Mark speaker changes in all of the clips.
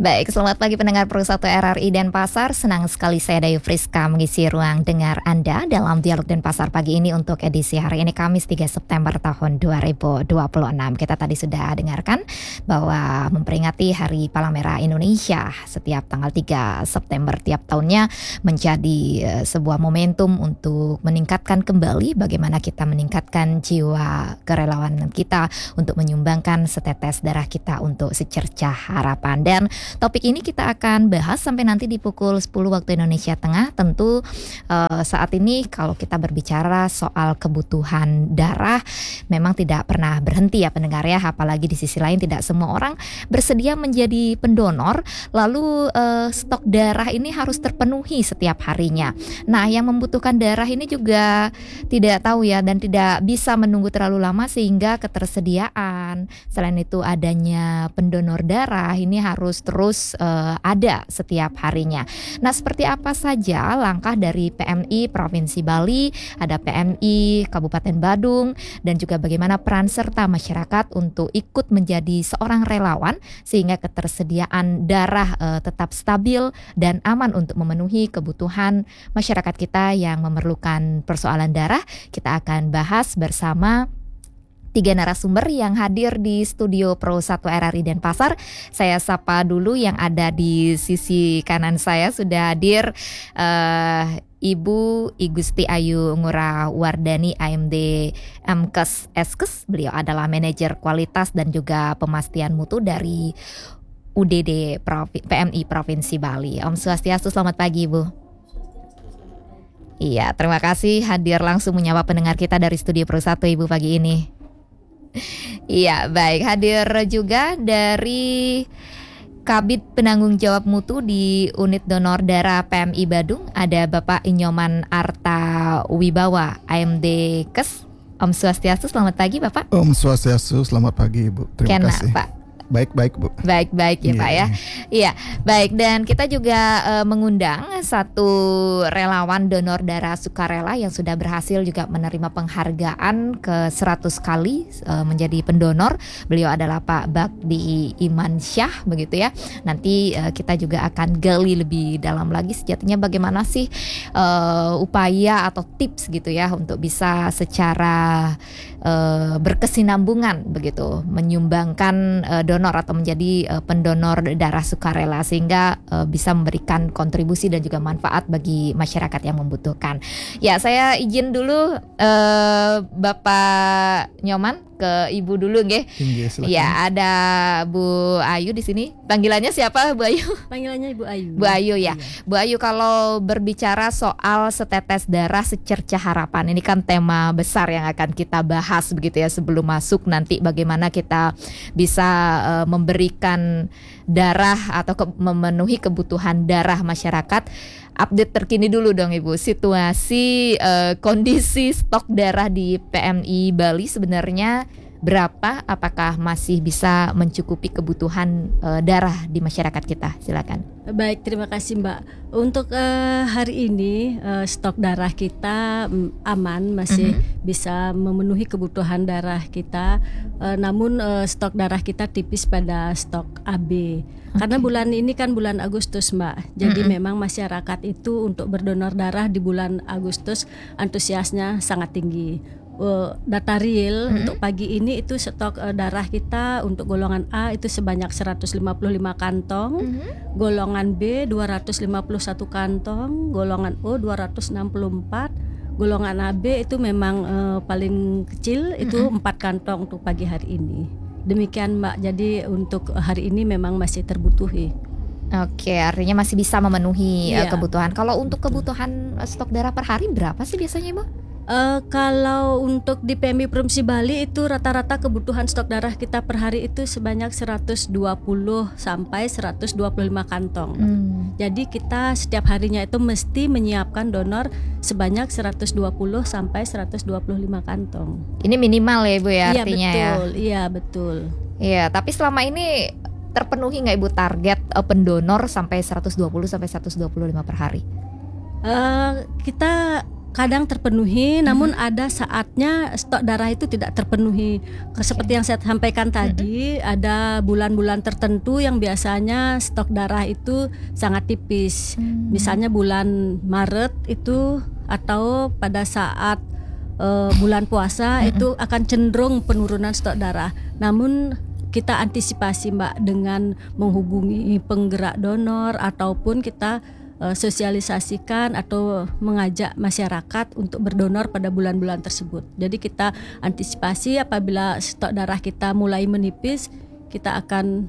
Speaker 1: Baik, selamat pagi pendengar Pro 1 RRI Denpasar. Senang sekali saya Dayu Friska mengisi ruang dengar Anda dalam Dialog Denpasar pagi ini untuk edisi hari ini Kamis 3 September tahun 2026. Kita tadi sudah dengarkan bahwa memperingati Hari Palang Merah Indonesia setiap tanggal 3 September tiap tahunnya menjadi sebuah momentum untuk meningkatkan kembali bagaimana kita meningkatkan jiwa kerelawanan kita untuk menyumbangkan setetes darah kita untuk secercah harapan. Dan topik ini kita akan bahas sampai nanti di pukul 10 waktu Indonesia Tengah. Tentu saat ini kalau kita berbicara soal kebutuhan darah memang tidak pernah berhenti ya pendengar ya. Apalagi di sisi lain tidak semua orang bersedia menjadi pendonor. Lalu stok darah ini harus terpenuhi setiap harinya. Nah, yang membutuhkan darah ini juga tidak tahu ya dan tidak bisa menunggu terlalu lama sehingga ketersediaan. Selain itu adanya pendonor darah ini harus terus ada setiap harinya. Nah, seperti apa saja langkah dari PMI Provinsi Bali, ada PMI Kabupaten Badung, dan juga bagaimana peran serta masyarakat untuk ikut menjadi seorang relawan sehingga ketersediaan darah tetap stabil dan aman untuk memenuhi kebutuhan masyarakat kita yang memerlukan persoalan darah. Kita akan bahas bersama 3 narasumber yang hadir di studio Pro 1 RRI Denpasar. Saya sapa dulu yang ada di sisi kanan saya sudah hadir Ibu Igusti Ayu Ngurah Wardani AMD MKes Eskes. Beliau adalah manajer kualitas dan juga pemastian mutu dari UDD PMI Provinsi Bali. Om Swastiastu, selamat pagi Ibu. Iya, terima kasih hadir langsung menyapa pendengar kita dari studio Pro 1 Ibu pagi ini. Iya, baik, hadir juga dari Kabid Penanggung Jawab Mutu di Unit Donor Darah PMI Badung, ada Bapak Inyoman Arta Wibawa AMD Kes. Om Swastiastu, selamat pagi Bapak.
Speaker 2: Om Swastiastu, selamat pagi Ibu. Terima kasih.
Speaker 1: Pak.
Speaker 2: Baik-baik Bu.
Speaker 1: Baik-baik ya Pak ya. Iya, baik, dan kita juga mengundang satu relawan donor darah sukarela yang sudah berhasil juga menerima penghargaan ke 100 kali menjadi pendonor. Beliau adalah Pak Bakdi Iman Syah begitu ya. Nanti kita juga akan gali lebih dalam lagi sejatinya bagaimana sih upaya atau tips gitu ya untuk bisa secara berkesinambungan begitu menyumbangkan donor atau menjadi pendonor darah sukarela sehingga bisa memberikan kontribusi dan juga manfaat bagi masyarakat yang membutuhkan. Ya, saya izin dulu Bapak Nyoman ke Ibu dulu nggih. Ya, ada Bu Ayu di sini. Panggilannya siapa Bu Ayu?
Speaker 3: Panggilannya Ibu Ayu.
Speaker 1: Bu Ayu ya.
Speaker 3: Iya.
Speaker 1: Bu Ayu, kalau berbicara soal setetes darah secercah harapan, ini kan tema besar yang akan kita bahas begitu ya sebelum masuk nanti bagaimana kita bisa memberikan darah atau memenuhi kebutuhan darah masyarakat. Update terkini dulu dong Ibu, situasi kondisi stok darah di PMI Bali sebenarnya berapa? Apakah masih bisa mencukupi kebutuhan darah di masyarakat kita? Silakan.
Speaker 3: Baik, terima kasih Mbak. Untuk hari ini stok darah kita aman, masih bisa memenuhi kebutuhan darah kita. Namun stok darah kita tipis pada stok AB. Karena bulan ini kan bulan Agustus Mbak. Jadi memang masyarakat itu untuk berdonor darah di bulan Agustus antusiasnya sangat tinggi. Data real untuk pagi ini itu stok darah kita untuk golongan A itu sebanyak 155 kantong, golongan B 251 kantong, golongan O 264, golongan AB itu memang paling kecil itu 4 kantong untuk pagi hari ini. Demikian Mbak, jadi untuk hari ini memang masih terbutuhi.
Speaker 1: Oke, artinya masih bisa memenuhi kebutuhan. Kalau untuk
Speaker 3: betul.
Speaker 1: kebutuhan stok darah per hari berapa sih biasanya Ibu?
Speaker 3: Kalau untuk di PMI Provinsi Bali itu rata-rata kebutuhan stok darah kita per hari itu sebanyak 120 sampai 125 kantong. Jadi kita setiap harinya itu mesti menyiapkan donor sebanyak 120 sampai 125 kantong.
Speaker 1: Ini minimal ya Ibu ya artinya ya.
Speaker 3: Iya betul.
Speaker 1: Iya, tapi selama ini terpenuhi nggak Ibu target pendonor sampai 120 sampai 125 per hari?
Speaker 3: Kita kadang terpenuhi, namun ada saatnya stok darah itu tidak terpenuhi. Seperti yang saya sampaikan tadi, ada bulan-bulan tertentu yang biasanya stok darah itu sangat tipis. Misalnya bulan Maret itu, atau pada saat bulan puasa itu akan cenderung penurunan stok darah. Namun kita antisipasi Mbak dengan menghubungi penggerak donor, ataupun kita sosialisasikan atau mengajak masyarakat untuk berdonor pada bulan-bulan tersebut. Jadi kita antisipasi apabila stok darah kita mulai menipis, kita akan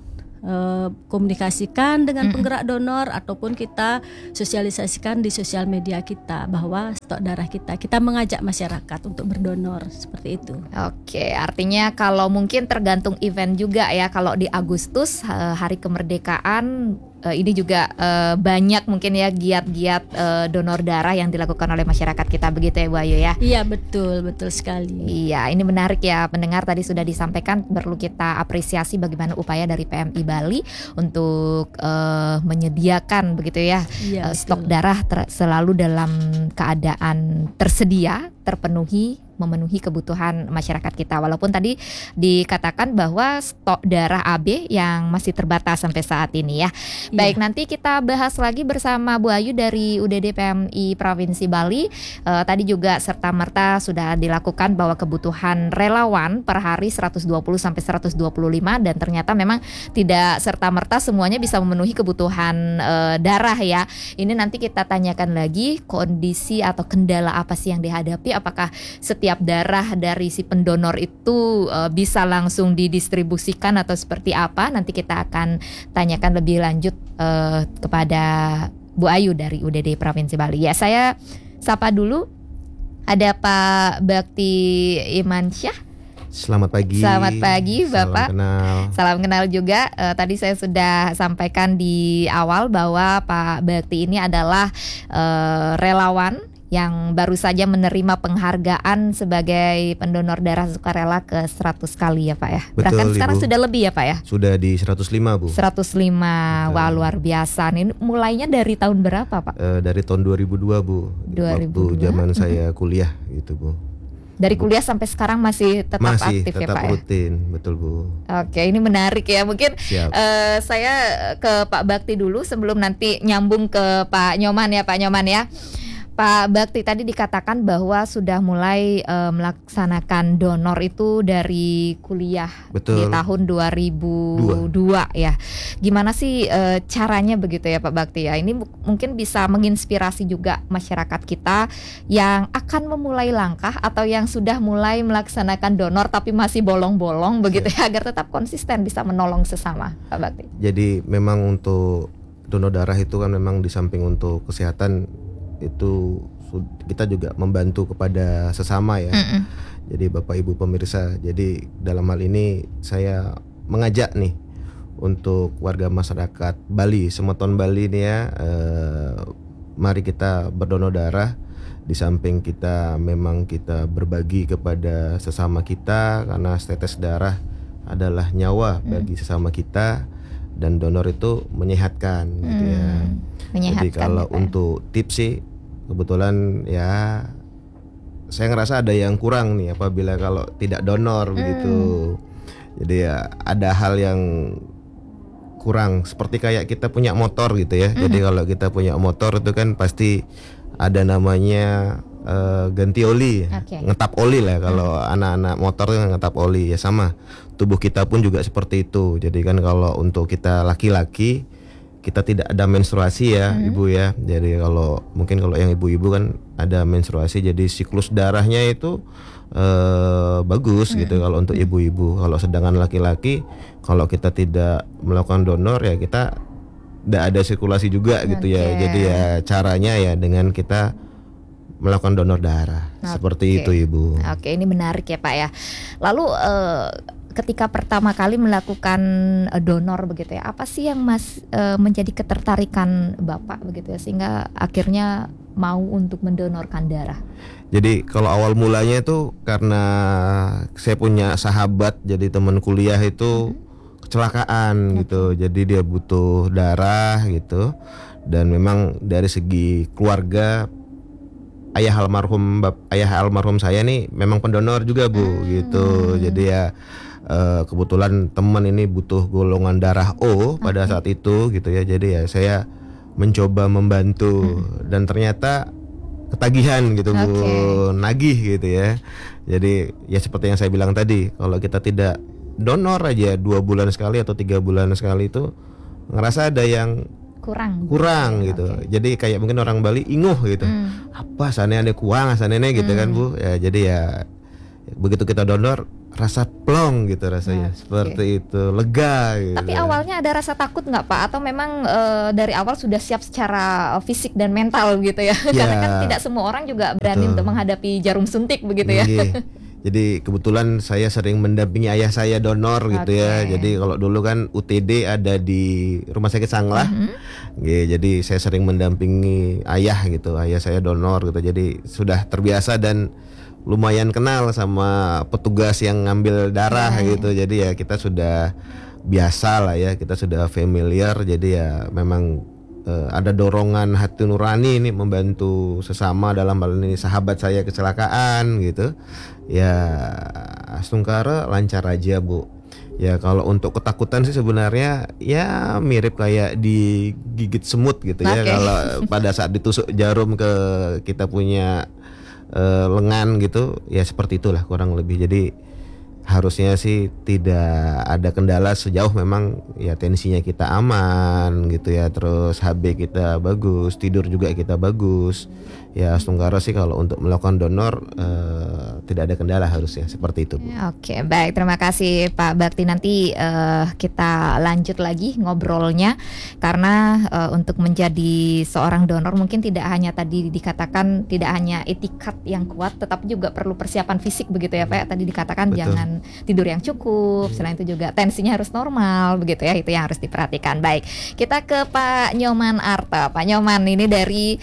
Speaker 3: komunikasikan dengan penggerak donor, ataupun kita sosialisasikan di sosial media kita bahwa stok darah kita mengajak masyarakat untuk berdonor, seperti itu.
Speaker 1: Oke, artinya kalau mungkin tergantung event juga ya. Kalau di Agustus hari kemerdekaan ini juga banyak mungkin ya giat-giat donor darah yang dilakukan oleh masyarakat kita, begitu ya Bu Ayu ya?
Speaker 3: Iya, betul sekali.
Speaker 1: Iya, ini menarik ya pendengar, tadi sudah disampaikan, perlu kita apresiasi bagaimana upaya dari PMI Bali untuk menyediakan begitu ya, stok darah selalu dalam keadaan tersedia, terpenuhi, memenuhi kebutuhan masyarakat kita. Walaupun tadi dikatakan bahwa stok darah AB yang masih terbatas sampai saat ini ya. Baik, nanti kita bahas lagi bersama Bu Ayu dari UDD PMI Provinsi Bali. Tadi juga serta-merta sudah dilakukan bahwa kebutuhan relawan per hari 120 sampai 125, dan ternyata memang tidak serta-merta semuanya bisa memenuhi kebutuhan darah ya. Ini nanti kita tanyakan lagi kondisi atau kendala apa sih yang dihadapi, apakah setiap darah dari si pendonor itu bisa langsung didistribusikan atau seperti apa. Nanti kita akan tanyakan lebih lanjut kepada Bu Ayu dari UDD Provinsi Bali. Ya, saya sapa dulu, ada Pak Bakti Imansyah.
Speaker 4: Selamat pagi.
Speaker 1: Selamat pagi Bapak.
Speaker 4: Salam kenal.
Speaker 1: Salam kenal juga. Tadi saya sudah sampaikan di awal bahwa Pak Bakti ini adalah relawan yang baru saja menerima penghargaan sebagai pendonor darah sukarela ke 100 kali ya Pak ya.
Speaker 4: Betul,
Speaker 1: bahkan sekarang
Speaker 4: Ibu.
Speaker 1: Sudah lebih ya Pak ya.
Speaker 4: Sudah di 105 Bu.
Speaker 1: 105. Wah, luar biasa. Ini mulainya dari tahun berapa Pak?
Speaker 4: Dari tahun 2002 Bu.
Speaker 1: 2002.
Speaker 4: Waktu zaman saya kuliah gitu Bu.
Speaker 1: Dari kuliah sampai sekarang masih tetap aktif ya Pak
Speaker 4: tetap rutin, betul Bu.
Speaker 1: Oke, ini menarik ya. Mungkin saya ke Pak Bakti dulu sebelum nanti nyambung ke Pak Nyoman ya Pak Nyoman ya. Pak Bakti, tadi dikatakan bahwa sudah mulai melaksanakan donor itu dari kuliah.
Speaker 4: Betul.
Speaker 1: Di tahun 2002 ya. Gimana sih caranya begitu ya Pak Bakti ya? Ini mungkin bisa menginspirasi juga masyarakat kita yang akan memulai langkah atau yang sudah mulai melaksanakan donor tapi masih bolong-bolong begitu ya, agar tetap konsisten bisa menolong sesama, Pak Bakti.
Speaker 4: Jadi memang untuk donor darah itu kan memang di samping untuk kesehatan, itu kita juga membantu kepada sesama ya. Jadi Bapak Ibu pemirsa, jadi dalam hal ini saya mengajak nih untuk warga masyarakat Bali, Semeton Bali nih ya, mari kita berdonor darah. Di samping kita memang kita berbagi kepada sesama kita, karena setetes darah adalah nyawa bagi sesama kita, dan donor itu menyehatkan gitu ya. Jadi kalau untuk tips sih, kebetulan ya saya ngerasa ada yang kurang nih apabila kalau tidak donor begitu. Jadi ya ada hal yang kurang, seperti kayak kita punya motor gitu ya. Jadi kalau kita punya motor itu kan pasti ada namanya ganti oli, ngetap oli lah. Kalau anak-anak motor itu ngetap oli ya, sama tubuh kita pun juga seperti itu. Jadi kan kalau untuk kita laki-laki, kita tidak ada menstruasi ya Ibu ya. Jadi kalau mungkin kalau yang ibu-ibu kan ada menstruasi, jadi siklus darahnya itu bagus gitu kalau untuk ibu-ibu. Kalau sedangkan laki-laki, kalau kita tidak melakukan donor ya kita tidak ada sirkulasi juga gitu ya. Jadi ya caranya ya dengan kita melakukan donor darah. Seperti itu Ibu.
Speaker 1: Oke, ini menarik ya Pak ya. Lalu ketika pertama kali melakukan donor begitu ya, apa sih yang menjadi ketertarikan Bapak begitu ya, sehingga akhirnya mau untuk mendonorkan darah?
Speaker 4: Jadi kalau awal mulanya itu karena saya punya sahabat, jadi teman kuliah itu kecelakaan gitu, jadi dia butuh darah gitu, dan memang dari segi keluarga ayah almarhum saya nih memang pendonor juga Bu gitu. Jadi ya kebetulan teman ini butuh golongan darah O pada saat itu gitu ya. Jadi ya saya mencoba membantu dan ternyata ketagihan gitu Bu, nagih gitu ya. Jadi ya seperti yang saya bilang tadi, kalau kita tidak donor aja 2 bulan sekali atau 3 bulan sekali itu ngerasa ada yang kurang gitu. Jadi kayak mungkin orang Bali inguh gitu. Apa sana ada kuang sanene gitu kan Bu. Ya jadi ya begitu kita donor rasa plong gitu rasanya. Seperti itu, lega gitu.
Speaker 1: Tapi awalnya ada rasa takut nggak Pak? Atau memang dari awal sudah siap secara fisik dan mental gitu ya? Karena kan tidak semua orang juga berani untuk menghadapi jarum suntik begitu ya.
Speaker 4: Jadi kebetulan saya sering mendampingi ayah saya donor gitu ya. Jadi kalau dulu kan UTD ada di Rumah Sakit Sanglah. Jadi saya sering mendampingi ayah gitu. Ayah saya donor gitu. Jadi sudah terbiasa dan lumayan kenal sama petugas yang ngambil darah gitu. Jadi ya kita sudah biasa lah ya. Kita sudah familiar. Jadi ya memang ada dorongan hati nurani ini membantu sesama, dalam hal ini sahabat saya kecelakaan gitu. Ya Astungkara lancar aja Bu. Ya kalau untuk ketakutan sih sebenarnya ya mirip kayak digigit semut gitu ya. Kalau pada saat ditusuk jarum ke kita punya lengan gitu, ya seperti itulah kurang lebih. Jadi harusnya sih tidak ada kendala sejauh memang ya tensinya kita aman gitu ya, terus HB kita bagus, tidur juga kita bagus. Ya Astungkara sih kalau untuk melakukan donor tidak ada kendala harusnya seperti itu Bu.
Speaker 1: Oke, baik, terima kasih Pak Bakti. Nanti kita lanjut lagi ngobrolnya karena untuk menjadi seorang donor mungkin tidak hanya tadi dikatakan tidak hanya etikat yang kuat, tetapi juga perlu persiapan fisik begitu ya Pak. Tadi dikatakan jangan tidur yang cukup, selain itu juga tensinya harus normal begitu ya, itu yang harus diperhatikan. Baik, kita ke Pak Nyoman Arta. Pak Nyoman ini dari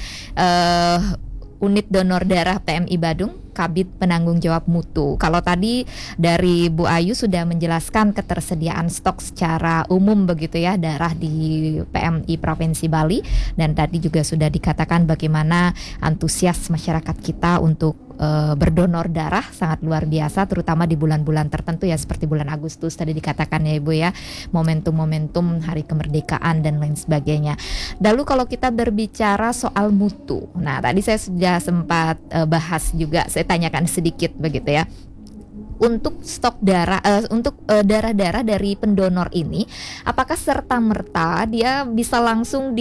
Speaker 1: Unit Donor Darah PMI Badung, Kabid Penanggung Jawab Mutu. Kalau tadi dari Bu Ayu sudah menjelaskan ketersediaan stok secara umum begitu ya darah di PMI Provinsi Bali, dan tadi juga sudah dikatakan bagaimana antusias masyarakat kita untuk berdonor darah sangat luar biasa, terutama di bulan-bulan tertentu ya seperti bulan Agustus tadi dikatakan ya Ibu ya, momentum-momentum hari kemerdekaan dan lain sebagainya. Lalu kalau kita berbicara soal mutu, nah tadi saya sudah sempat bahas juga, saya tanyakan sedikit begitu ya. Untuk stok darah, darah-darah dari pendonor ini, apakah serta-merta dia bisa langsung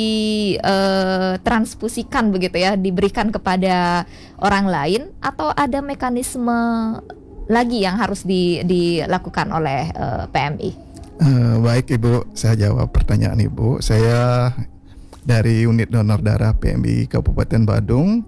Speaker 1: ditransfusikan begitu ya, diberikan kepada orang lain, atau ada mekanisme lagi yang harus dilakukan oleh PMI?
Speaker 2: Baik Ibu, saya jawab pertanyaan Ibu. Saya dari Unit Donor Darah PMI Kabupaten Badung.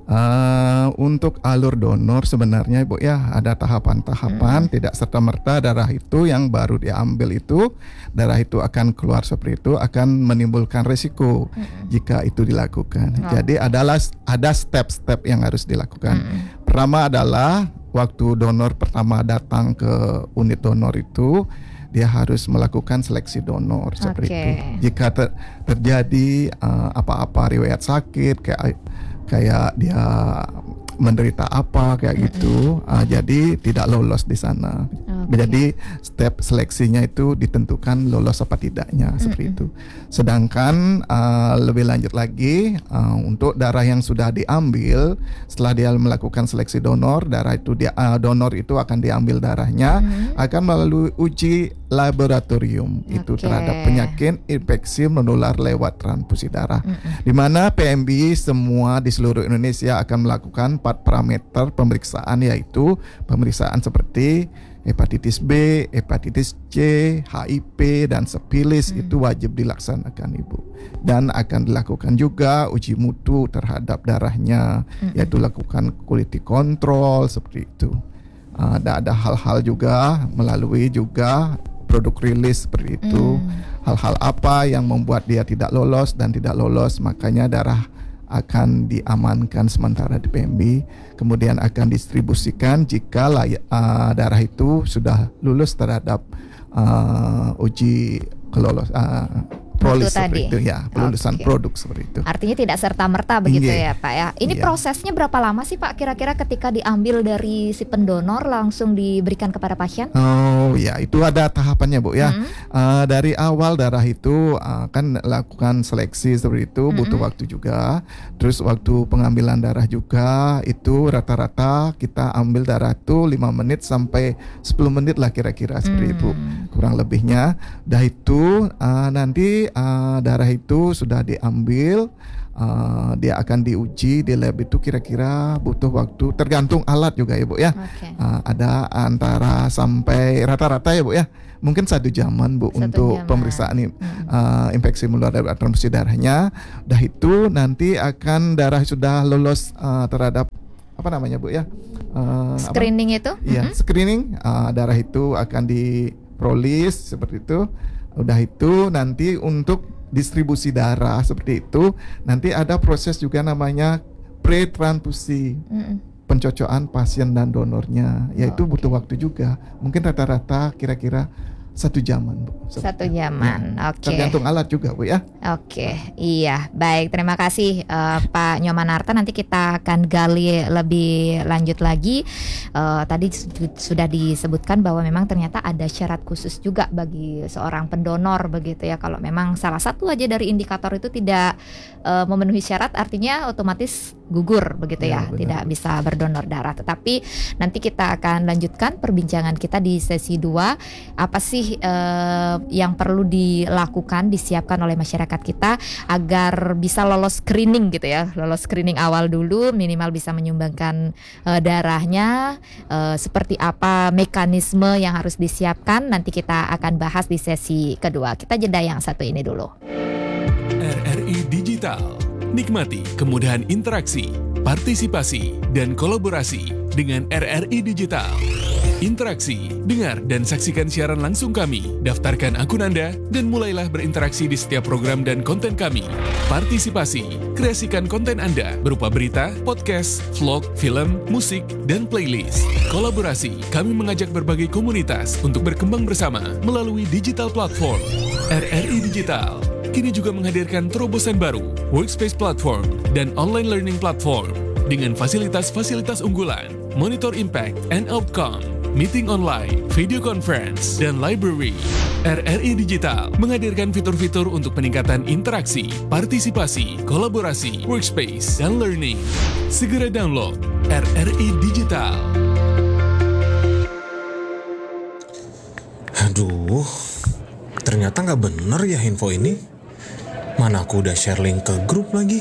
Speaker 2: Untuk alur donor sebenarnya Ibu ya ada tahapan-tahapan, tidak serta-merta darah itu yang baru diambil itu, darah itu akan keluar seperti itu, akan menimbulkan resiko jika itu dilakukan. Jadi ada step-step yang harus dilakukan. Pertama adalah waktu donor pertama datang ke unit donor itu, dia harus melakukan seleksi donor seperti itu. Jika terjadi apa-apa riwayat sakit kayak dia menderita apa kayak gitu, jadi tidak lolos di sana. Jadi step seleksinya itu ditentukan lolos apa tidaknya seperti itu. Sedangkan lebih lanjut lagi untuk darah yang sudah diambil setelah dia melakukan seleksi donor, darah itu donor itu akan diambil darahnya, akan melalui uji laboratorium itu terhadap penyakit infeksi menular lewat transfusi darah. Di mana PMI semua di seluruh Indonesia akan melakukan 4 parameter pemeriksaan, yaitu pemeriksaan seperti hepatitis B, hepatitis C, HIV dan sifilis itu wajib dilaksanakan Ibu. Dan akan dilakukan juga uji mutu terhadap darahnya, yaitu lakukan quality control seperti itu. Ada hal-hal juga melalui juga produk rilis seperti itu. Hal-hal apa yang membuat dia tidak lolos dan tidak lolos, makanya darah akan diamankan sementara di PMI, kemudian akan distribusikan jika darah itu sudah lulus terhadap uji prolis
Speaker 1: mutu tadi.
Speaker 2: seperti itu ya, pelulusan
Speaker 1: Oke.
Speaker 2: produk seperti itu.
Speaker 1: Artinya tidak serta-merta begitu
Speaker 2: Iya.
Speaker 1: ya Pak ya. Ini
Speaker 2: Iya.
Speaker 1: prosesnya berapa lama sih Pak kira-kira ketika diambil dari si pendonor langsung diberikan kepada pasien?
Speaker 2: Oh ya, itu ada tahapannya Bu ya. Dari awal darah itu kan lakukan seleksi seperti itu, butuh waktu juga. Terus waktu pengambilan darah juga itu rata-rata kita ambil darah itu 5 menit sampai 10 menit lah kira-kira seperti itu, kurang lebihnya. Dah itu nanti darah itu sudah diambil, dia akan diuji di lab itu kira-kira butuh waktu tergantung alat juga ya Bu ya.
Speaker 1: Oke.
Speaker 2: Ada antara sampai rata-rata ya Bu ya, mungkin 1 jaman Bu
Speaker 1: 1
Speaker 2: untuk
Speaker 1: jaman.
Speaker 2: pemeriksaan infeksi menular dari transfusi darahnya. Dah itu nanti akan darah sudah lolos terhadap apa namanya Bu ya,
Speaker 1: Screening itu?
Speaker 2: Iya, screening darah itu akan diprolis seperti itu. Udah itu nanti untuk distribusi darah seperti itu, nanti ada proses juga namanya pre-transfusi. Pencocokan pasien dan donornya, yaitu butuh waktu juga. Mungkin rata-rata kira-kira 1 jaman Bu.
Speaker 1: 1 jaman. Oke.
Speaker 2: Tergantung alat juga Bu ya.
Speaker 1: Oke, iya, baik. Terima kasih Pak Nyoman Arta. Nanti kita akan gali lebih lanjut lagi. Tadi sudah disebutkan bahwa memang ternyata ada syarat khusus juga bagi seorang pendonor begitu ya. Kalau memang salah satu aja dari indikator itu tidak memenuhi syarat, artinya otomatis gugur begitu ya,
Speaker 2: benar.
Speaker 1: tidak bisa berdonor darah. Tetapi nanti kita akan lanjutkan perbincangan kita di sesi 2. Apa sih yang perlu dilakukan, disiapkan oleh masyarakat kita agar bisa lolos screening gitu ya, lolos screening awal dulu, minimal bisa menyumbangkan darahnya, seperti apa mekanisme yang harus disiapkan, nanti kita akan bahas di sesi kedua. Kita jeda yang satu ini dulu.
Speaker 5: RRI Digital. Nikmati kemudahan interaksi, partisipasi, dan kolaborasi dengan RRI Digital. Interaksi, dengar dan saksikan siaran langsung kami. Daftarkan akun Anda dan mulailah berinteraksi di setiap program dan konten kami. Partisipasi, kreasikan konten Anda berupa berita, podcast, vlog, film, musik, dan playlist. Kolaborasi, kami mengajak berbagai komunitas untuk berkembang bersama melalui digital platform. RRI Digital kini juga menghadirkan terobosan baru, workspace platform, dan online learning platform dengan fasilitas-fasilitas unggulan, monitor impact and outcome, meeting online, video conference, dan library. RRI Digital menghadirkan fitur-fitur untuk peningkatan interaksi, partisipasi, kolaborasi, workspace, dan learning. Segera download RRI Digital.
Speaker 6: Aduh, ternyata nggak bener ya info ini. Mana aku udah share link ke grup lagi.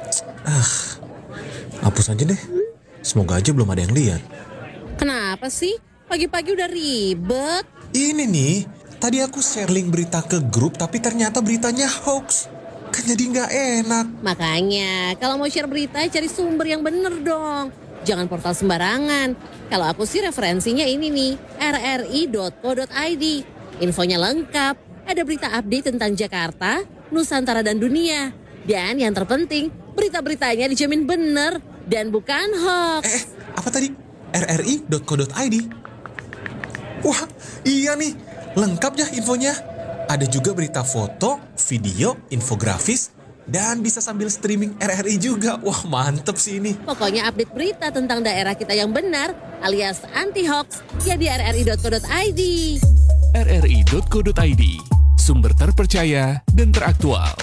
Speaker 6: Hapus aja deh. Semoga aja belum ada yang lihat.
Speaker 7: Kenapa sih? Pagi-pagi udah ribet.
Speaker 6: Ini nih, tadi aku share link berita ke grup tapi ternyata beritanya hoax. Kan jadi nggak enak.
Speaker 7: Makanya, kalau mau share berita cari sumber yang bener dong. Jangan portal sembarangan. Kalau aku sih referensinya ini nih, rri.co.id. Infonya lengkap, ada berita update tentang Jakarta, Nusantara dan dunia. Dan yang terpenting, berita-beritanya dijamin bener dan bukan hoax.
Speaker 6: Apa tadi? rri.co.id. Wah, iya nih. Lengkap ya infonya. Ada juga berita foto, video, infografis, dan bisa sambil streaming RRI juga. Wah, mantep sih ini.
Speaker 7: Pokoknya update berita tentang daerah kita yang benar alias anti-hoax ya di rri.co.id.
Speaker 5: rri.co.id, sumber terpercaya dan teraktual.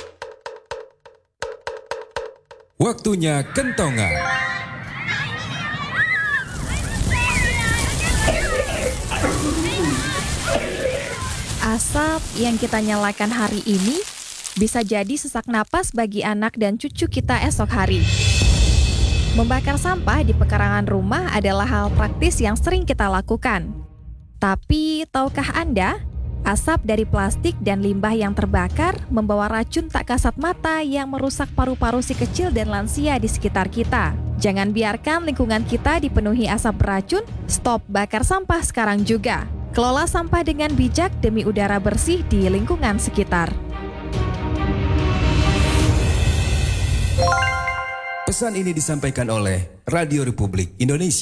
Speaker 8: Waktunya kentongan.
Speaker 9: Asap yang kita nyalakan hari ini bisa jadi sesak napas bagi anak dan cucu kita esok hari. Membakar sampah di pekarangan rumah adalah hal praktis yang sering kita lakukan. Tapi, tahukah Anda, asap dari plastik dan limbah yang terbakar membawa racun tak kasat mata yang merusak paru-paru si kecil dan lansia di sekitar kita. Jangan biarkan lingkungan kita dipenuhi asap beracun, stop bakar sampah sekarang juga. Kelola sampah dengan bijak demi udara bersih di lingkungan sekitar.
Speaker 8: Pesan ini disampaikan oleh Radio Republik Indonesia.